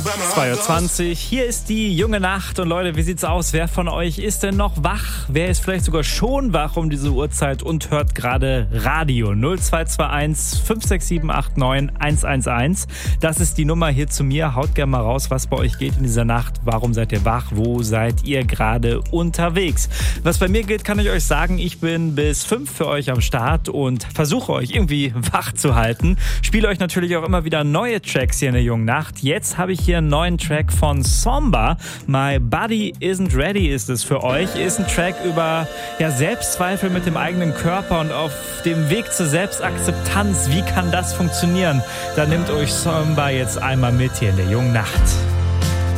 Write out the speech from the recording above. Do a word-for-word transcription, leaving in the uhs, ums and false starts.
zwei Uhr zwanzig, hier ist die junge Nacht und Leute, wie sieht's aus? Wer von euch ist denn noch wach? Wer ist vielleicht sogar schon wach um diese Uhrzeit und hört gerade Radio? null zwei zwei eins fünf sechs sieben acht neun eins eins eins. Das ist die Nummer hier zu mir. Haut gerne mal raus, was bei euch geht in dieser Nacht. Warum seid ihr wach? Wo seid ihr gerade unterwegs? Was bei mir geht, kann ich euch sagen, ich bin bis fünf für euch am Start und versuche euch irgendwie wach zu halten. Spiele euch natürlich auch immer wieder neue Tracks hier in der jungen Nacht. Jetzt habe ich hier einen neuen Track von Somba. My Body Isn't Ready ist es für euch. Ist ein Track über ja, Selbstzweifel mit dem eigenen Körper und auf dem Weg zur Selbstakzeptanz. Wie kann das funktionieren? Da nimmt euch Somba jetzt einmal mit hier in der jungen Nacht.